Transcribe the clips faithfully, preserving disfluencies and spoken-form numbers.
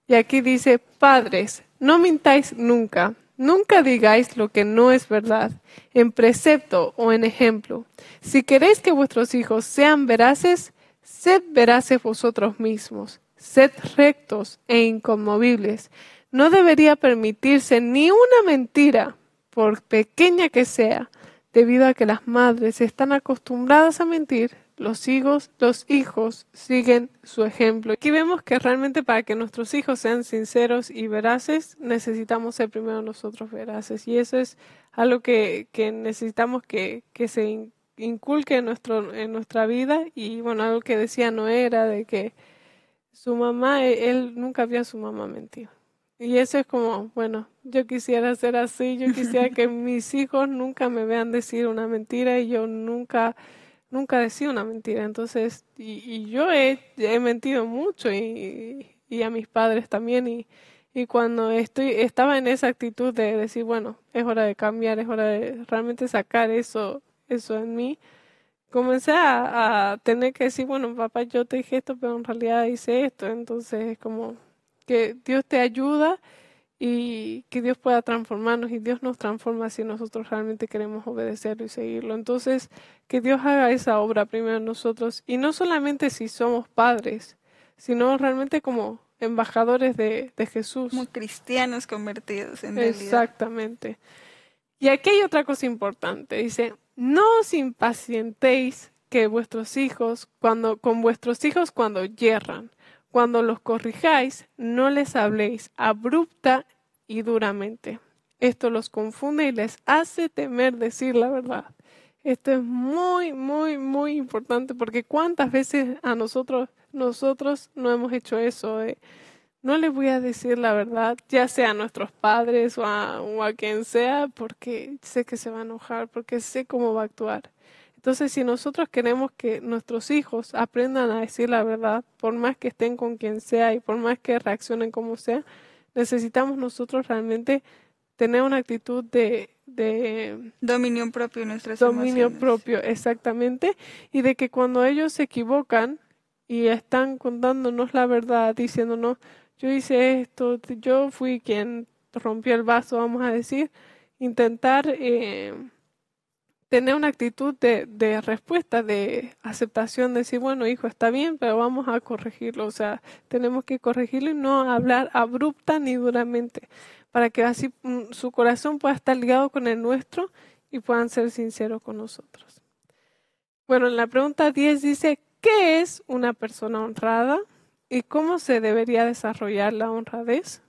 Y aquí dice, padres, no mintáis nunca, nunca digáis lo que no es verdad, en precepto o en ejemplo. Si queréis que vuestros hijos sean veraces, sed veraces vosotros mismos, sed rectos e inconmovibles. No debería permitirse ni una mentira, por pequeña que sea, debido a que las madres están acostumbradas a mentir. Los hijos, los hijos siguen su ejemplo. Aquí vemos que realmente para que nuestros hijos sean sinceros y veraces, necesitamos ser primero nosotros veraces. Y eso es algo que, que necesitamos que, que se in- inculque en, nuestro, en nuestra vida. Y bueno, algo que decía Noé era de que su mamá, e- él nunca vio a su mamá mentir. Y eso es como, bueno, yo quisiera ser así, yo quisiera que mis hijos nunca me vean decir una mentira y yo nunca nunca decía una mentira. Entonces, y, y yo he, he mentido mucho y, y a mis padres también. Y, y cuando estoy, estaba en esa actitud de decir, bueno, es hora de cambiar, es hora de realmente sacar eso, eso en mí, comencé a, a tener que decir, bueno, papá, yo te dije esto, pero en realidad hice esto. Entonces, es como que Dios te ayuda y que Dios pueda transformarnos y Dios nos transforma si nosotros realmente queremos obedecerlo y seguirlo. Entonces, que Dios haga esa obra primero en nosotros y no solamente si somos padres, sino realmente como embajadores de, de Como Jesús. cristianos convertidos en realidad. Exactamente. Y aquí hay otra cosa importante. Dice, no os impacientéis que vuestros hijos, cuando, con vuestros hijos cuando yerran. Cuando los corrijáis, no les habléis abrupta y duramente. Esto los confunde y les hace temer decir la verdad. Esto es muy, muy, muy importante porque cuántas veces a nosotros, nosotros no hemos hecho eso de no le voy a decir la verdad, ya sea a nuestros padres o a, o a quien sea, porque sé que se va a enojar, porque sé cómo va a actuar. Entonces, si nosotros queremos que nuestros hijos aprendan a decir la verdad, por más que estén con quien sea y por más que reaccionen como sea, necesitamos nosotros realmente tener una actitud de, de Dominio propio de nuestras dominio emociones. propio, exactamente, y de que cuando ellos se equivocan y están contándonos la verdad, diciéndonos, yo hice esto, t- yo fui quien rompió el vaso, vamos a decir, intentar eh, tener una actitud de, de respuesta, de aceptación, de decir, bueno, hijo, está bien, pero vamos a corregirlo, o sea, tenemos que corregirlo y no hablar abrupta ni duramente, para que así mm, su corazón pueda estar ligado con el nuestro y puedan ser sinceros con nosotros. Bueno, en la pregunta diez dice, ¿qué es una persona honrada y cómo se debería desarrollar la honradez?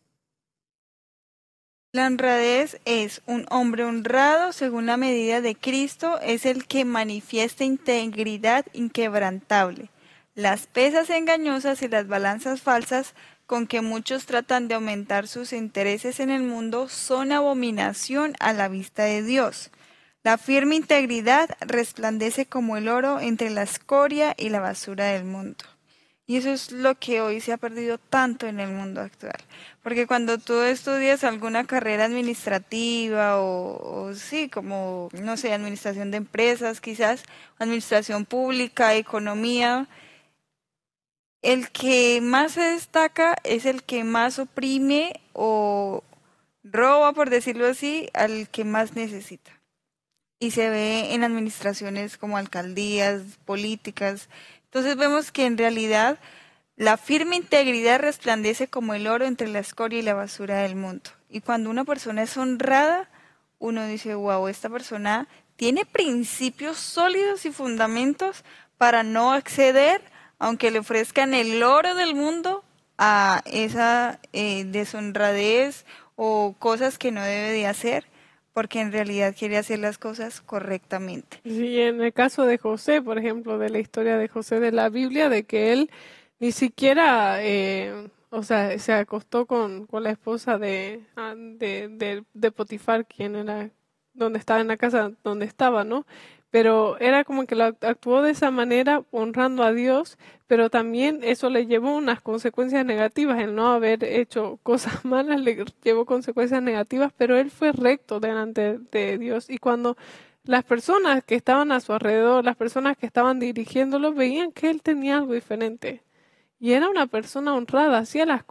La honradez es un hombre honrado según la medida de Cristo, es el que manifiesta integridad inquebrantable. Las pesas engañosas y las balanzas falsas con que muchos tratan de aumentar sus intereses en el mundo son abominación a la vista de Dios. La firme integridad resplandece como el oro entre la escoria y la basura del mundo. Y eso es lo que hoy se ha perdido tanto en el mundo actual. Porque cuando tú estudias alguna carrera administrativa o, o sí, como, no sé, administración de empresas quizás, administración pública, economía, el que más se destaca es el que más oprime o roba, por decirlo así, al que más necesita. Y se ve en administraciones como alcaldías, políticas. Entonces vemos que en realidad la firme integridad resplandece como el oro entre la escoria y la basura del mundo. Y cuando una persona es honrada, uno dice, wow, esta persona tiene principios sólidos y fundamentos para no acceder, aunque le ofrezcan el oro del mundo, a esa eh, deshonradez o cosas que no debe de hacer, porque en realidad quiere hacer las cosas correctamente. Sí, en el caso de José, por ejemplo, de la historia de José de la Biblia, de que él ni siquiera, eh, o sea, se acostó con, con la esposa de, ah, de, de, de Potifar, quien era, donde estaba en la casa donde estaba, ¿no? Pero era como que lo act- actuó de esa manera, honrando a Dios, pero también eso le llevó unas consecuencias negativas, el no haber hecho cosas malas le llevó consecuencias negativas, pero él fue recto delante de Dios. Y cuando las personas que estaban a su alrededor, las personas que estaban dirigiéndolo, veían que él tenía algo diferente. Y era una persona honrada, hacía las